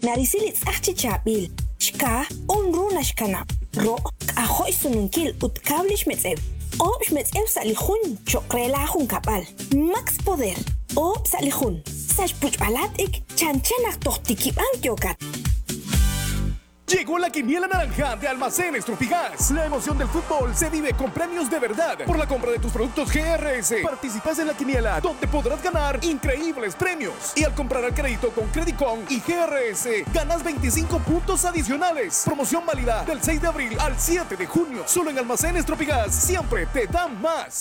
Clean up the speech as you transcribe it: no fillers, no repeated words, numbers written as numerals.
narisilit achchichabil. Shka onruna shkana. Ro ahoy sununkil utkablish metzev. Obsh metzev salihun chokrelahun kapal. Max poder. Ob salihun. Sash puchbalatik chanchanak tohtikiban kyokat. Llegó la quiniela naranja de Almacenes Tropigas. La emoción del fútbol se vive con premios de verdad. Por la compra de tus productos GRS, participas en la quiniela, donde podrás ganar increíbles premios. Y al comprar al crédito con Credicon y GRS, ganas 25 puntos adicionales. Promoción válida del 6 de abril al 7 de junio. Solo en Almacenes Tropigas, siempre te dan más.